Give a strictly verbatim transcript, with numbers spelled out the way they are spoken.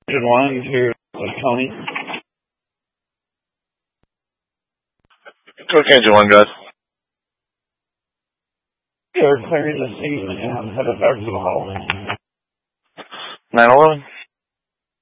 Engine one to Tony. Cook Engine one, guys. They're clearing the scene and head of exit hall. nine eleven.